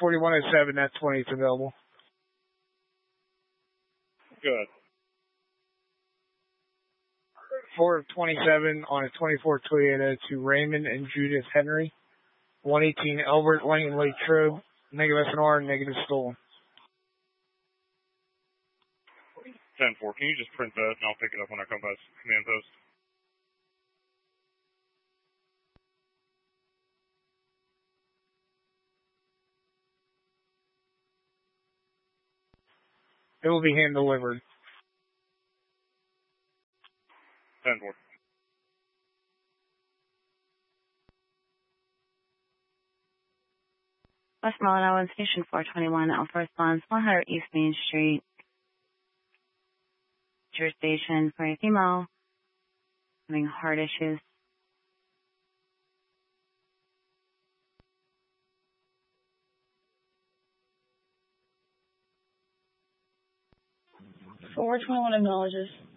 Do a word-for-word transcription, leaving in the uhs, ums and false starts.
forty-one oh seven, that's twenty-eight available. Good. four twenty-seven on a twenty-four Toyota to Raymond and Judith Henry. one eighteen Albert Lane, Lake Trobe. Negative S N R, negative stolen. ten four, can you just print that and I'll pick it up when I come past command post? It will be hand delivered. ten four. Westmoreland Island Station four twenty-one, Alpha Response, one hundred East Main Street. Your station for a female having heart issues. four twenty-one acknowledges.